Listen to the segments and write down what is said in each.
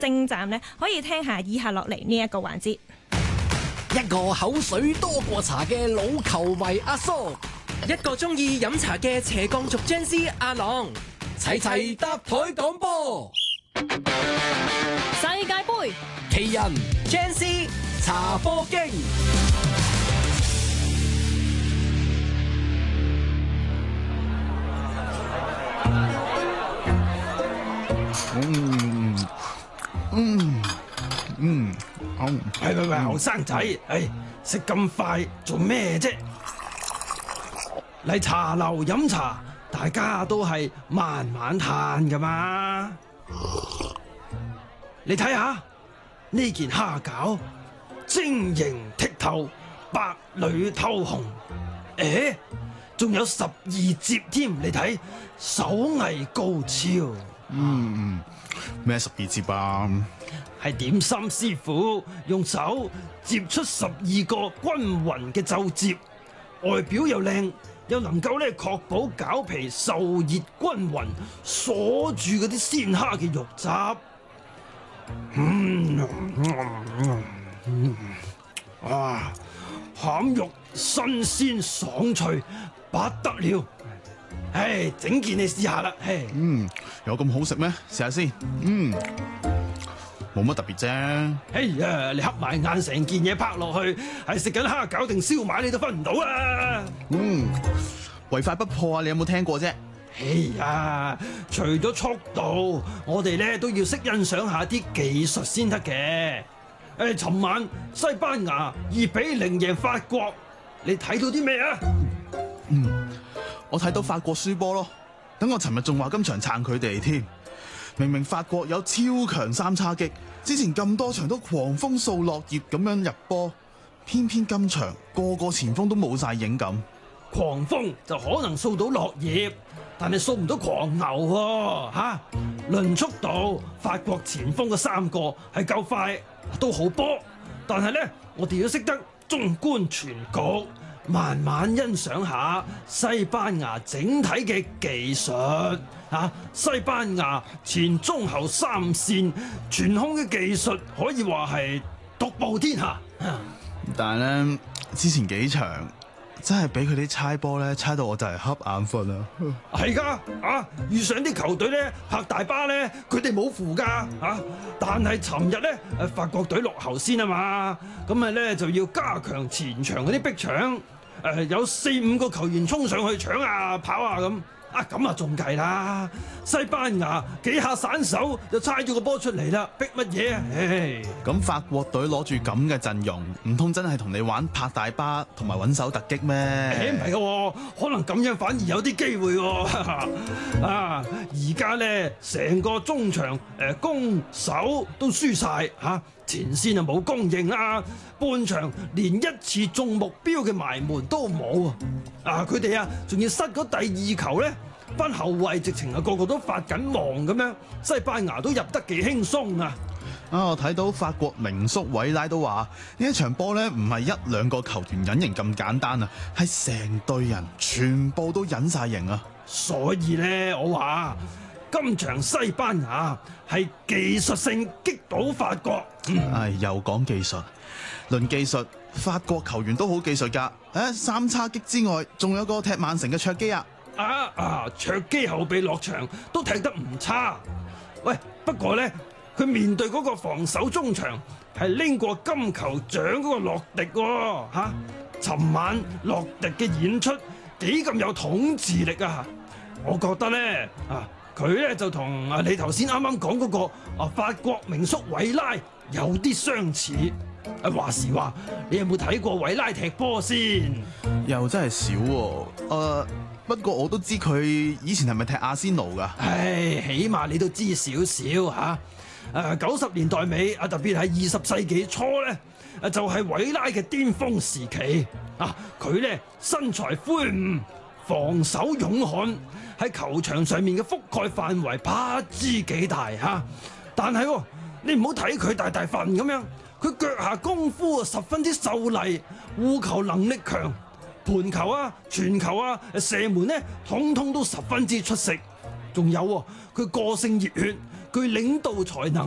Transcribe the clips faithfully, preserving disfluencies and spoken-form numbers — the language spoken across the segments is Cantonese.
精湛呢，可以聽下以下落嚟呢一個環節。 一個口水多過茶嘅老球迷阿蘇， 一個中意飲茶嘅斜槓族 Gen Z 阿朗， 齊齊搭台講波。 世界盃奇人 Gen Z 茶波經。 嗯嗯嗯，好。 喂喂喂，後生仔，唉，食咁快做咩啫？嚟茶樓飲茶，大家都係慢慢嘆噶嘛。你睇下呢件蝦餃，晶瑩剔透，白裏透紅，誒，仲有十二摺添，你睇手藝高超。 嗯，咩十二摺啊？ 係點心師傅用手摺出十二個均勻嘅皺摺，外表又靚，又能夠咧確保餃皮受熱均勻，鎖住嗰啲鮮蝦嘅肉汁。嗯，嗯啊，餡肉新鮮爽脆，不得了！唉，整件你試下啦，唉。 嗯，有咁好食咩？試下先。嗯。冇乜特別啫。 哎呀，你合埋眼成件嘢拍落去，係食緊蝦餃定燒賣你都分唔到啊！ 嗯，唯快不破啊！你有冇聽過啫？ 哎呀，除咗速度，我哋咧都要識欣賞下啲技術先得嘅。誒，尋晚西班牙二比零贏法國，你睇到啲咩啊？ 嗯，我睇到法國輸波咯。等我尋日仲話今場撐佢哋添。明明法國有超強三叉戟，之前咁多場都狂風掃落葉咁樣入波，偏偏今場個個前鋒都冇晒影咁。 狂風就可能掃到落葉，但係掃唔到狂牛喎嚇。論速度，法國前鋒嘅三個係夠快，都好波。但係咧，我哋要識得縱觀全局，慢慢欣賞下西班牙整體嘅技術。啊！西班牙前中後三線傳控嘅技術可以話係獨步天下。 但係咧，之前幾場真係俾佢啲猜波咧，猜到我就係瞌眼瞓啊！ 係㗎，啊遇上啲球隊咧拍大巴咧，佢哋冇符㗎啊！但係尋日咧，誒法國隊落後先啊嘛，咁咪咧就要加強前場嗰啲逼搶，誒有四五個球員衝上去搶啊跑啊咁。啊咁啊仲計啦！西班牙幾下散手就猜咗個波出嚟啦，逼乜嘢啊？唉！ 咁法國隊攞住咁嘅陣容，唔通真係同你玩拍大巴同埋穩手突擊咩？ 誒唔係嘅，可能咁樣反而有啲機會喎。啊！而家咧成個中場誒攻守都輸晒嚇，前線啊冇供應啦，半場連一次中目標嘅埋門都冇啊！啊佢哋啊仲要失咗第二球咧，班後衞直情啊個個都發緊忙咁樣，西班牙都入得幾輕鬆啊！ 啊！我睇到法國名宿韋拉都話呢一場波咧唔係一兩個球員隱形咁簡單啊，係成隊人全部都隱晒形啊！ 所以咧，我話今場西班牙係技術性擊倒法國。 唉、嗯哎，又講技術，論技術，法國球員都好技術㗎。誒，三叉戟之外，仲有個踢曼城嘅卓基啊！ 啊啊，卓基後備落場都踢得唔差。喂，不過咧，佢面對嗰個防守中場係拎過金球獎嗰個洛迪喎嚇。尋晚洛迪嘅演出幾咁有統治力啊！我覺得咧啊，佢咧就同啊你頭先啱啱講嗰個啊法國名宿韋拉有啲相似。啊話時話，你有冇睇過韋拉踢波先？ 又真係少喎。誒，不過我都知佢以前係咪踢阿仙奴㗎？ 唉，起碼你都知少少嚇。誒，九十年代尾啊，特別係二十世紀初咧，誒就係韋拉嘅巔峰時期啊！佢咧身材魁梧，防守勇悍，喺球場上面嘅覆蓋範圍不知幾大嚇。但係喎，你唔好睇佢大大份咁樣，佢腳下功夫十分之秀麗，護球能力強，盤球啊、傳球啊、射門咧，統統都十分之出色。仲有喎，佢個性熱血，具領導才能，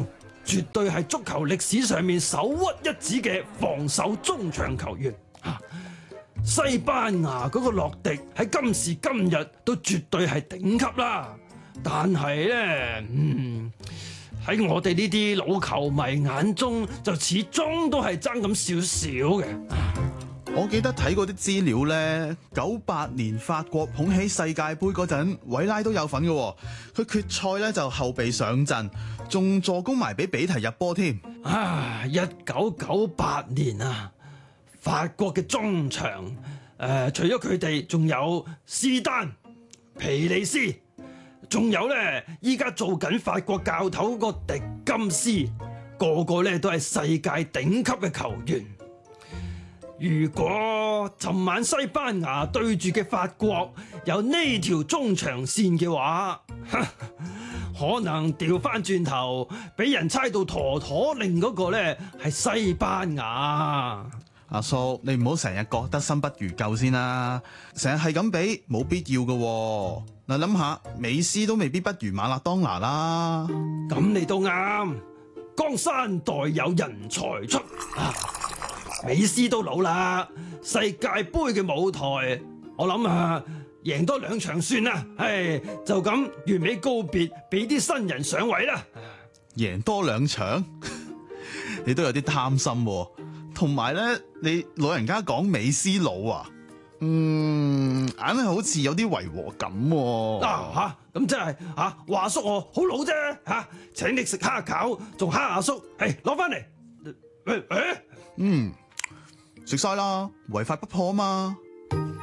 絕對係足球歷史上面首屈一指嘅防守中場球員。西班牙嗰個洛迪喺今時今日都絕對係頂級啦，但係咧，嗯，喺我哋呢啲老球迷眼中，就始終都係爭咁少少嘅。 我記得睇過啲資料咧，九八年法國捧起世界盃嗰陣，韋拉都有份嘅。佢決賽咧就後備上陣，仲助攻埋俾比提入波添。 啊，一九九八年啊！法國嘅中場，誒、呃，除咗佢哋，仲有斯丹、皮利斯，仲有咧，依家做緊法國教頭個迪金斯，個個咧都係世界頂級嘅球員。如果尋晚西班牙對住嘅法國有呢條中場線嘅話，可能調翻轉頭，俾人猜到陀陀令嗰個咧係西班牙。 阿叔，你唔好成日覺得心不如舊先啦，成日係咁比冇必要嘅。嗱，諗下美斯都未必不如馬勒當拿啦。 咁你都啱，江山代有人才出，啊、美斯都老啦，世界盃嘅舞台，我諗啊，贏多兩場算啦。唉，就咁完美告別，俾啲新人上位啦。 贏多兩場，你都有啲貪心喎。同埋咧，你老人家講美斯老啊，嗯，硬係好似有啲違和感喎。 嗱吓，咁即係吓話叔我好老啫吓、啊，請你食蝦餃，仲蝦阿叔，係攞翻嚟。誒誒， 嗯，食晒啦，違法不破啊嘛。